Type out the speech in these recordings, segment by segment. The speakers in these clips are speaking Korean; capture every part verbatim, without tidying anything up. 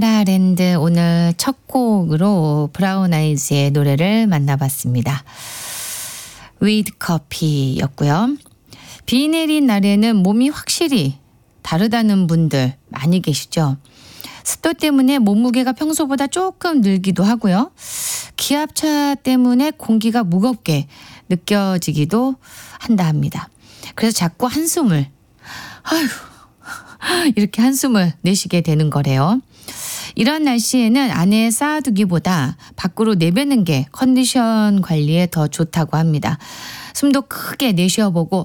라랜드 오늘 첫 곡으로 브라운 아이즈의 노래를 만나봤습니다. 위드 커피였고요. 비 내린 날에는 몸이 확실히 다르다는 분들 많이 계시죠. 습도 때문에 몸무게가 평소보다 조금 늘기도 하고요. 기압차 때문에 공기가 무겁게 느껴지기도 한다 합니다. 그래서 자꾸 한숨을 아휴 이렇게 한숨을 내쉬게 되는 거래요. 이런 날씨에는 안에 쌓아두기보다 밖으로 내뱉는 게 컨디션 관리에 더 좋다고 합니다. 숨도 크게 내쉬어보고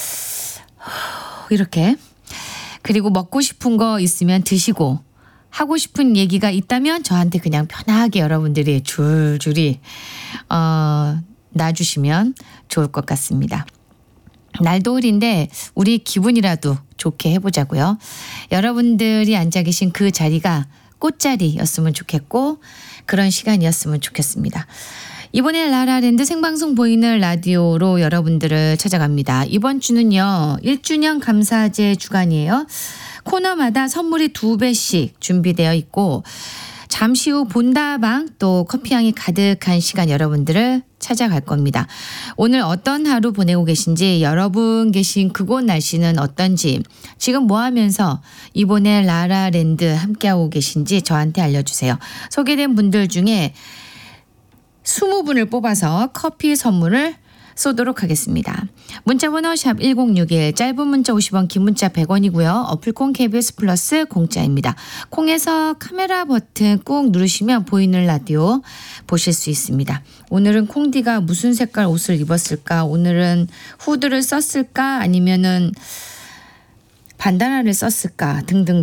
이렇게, 그리고 먹고 싶은 거 있으면 드시고, 하고 싶은 얘기가 있다면 저한테 그냥 편하게 여러분들이 줄줄이 어, 놔주시면 좋을 것 같습니다. 날도울인데 우리 기분이라도 좋게 해보자고요. 여러분들이 앉아 계신 그 자리가 꽃자리였으면 좋겠고 그런 시간이었으면 좋겠습니다. 이번에 라라랜드 생방송 보이는 라디오로 여러분들을 찾아갑니다. 이번 주는요 일 주년 감사제 주간이에요. 코너마다 선물이 두 배씩 준비되어 있고 잠시 후 본다방 또 커피향이 가득한 시간 여러분들을 찾아갈 겁니다. 오늘 어떤 하루 보내고 계신지, 여러분 계신 그곳 날씨는 어떤지, 지금 뭐 하면서 이번에 라라랜드 함께하고 계신지 저한테 알려주세요. 소개된 분들 중에 이십 분을 뽑아서 커피 선물을 쏘도록 하겠습니다. 문자번호 샵 일공육일, 짧은 문자 오십 원, 긴 문자 백 원이고요. 어플콩 케이비에스 플러스 공짜입니다. 콩에서 카메라 버튼 꾹 누르시면 보이는 라디오 보실 수 있습니다. 오늘은 콩디가 무슨 색깔 옷을 입었을까? 오늘은 후드를 썼을까? 아니면은 반다나를 썼을까? 등등